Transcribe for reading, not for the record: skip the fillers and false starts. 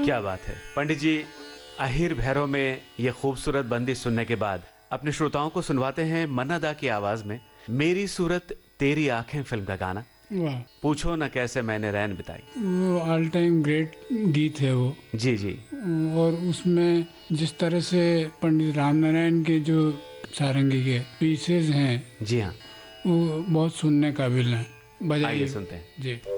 क्या बात है पंडित जी। अहिर भैरव में ये खूबसूरत बंदी सुनने के बाद अपने श्रोताओं को सुनवाते हैं मन्ना दा की आवाज में मेरी सूरत तेरी आंखें फिल्म का गाना। वाह, पूछो न कैसे मैंने रैन बिताई। वो ऑल टाइम ग्रेट गीत है वो। जी जी। और उसमें जिस तरह से पंडित रामनारायण के जो सारंगी के पीसेस हैं जी हाँ, वो बहुत सुनने काबिल हैं। आइए बजाइए सुनते हैं। जी।